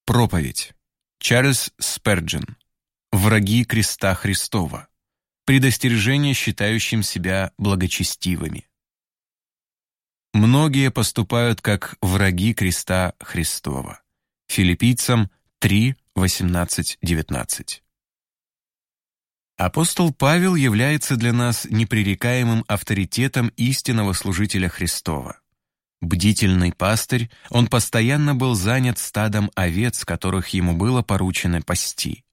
Проповедь. Чарльз Спurgeon. Враги креста Христова. Предостережение считающим себя благочестивыми. Многие поступают как враги креста Христова. Филиппийцам 3, 18, 19. Апостол Павел является для нас непререкаемым авторитетом истинного служителя Христова. Бдительный пастырь, он постоянно был занят стадом овец, которых ему было поручено пасти.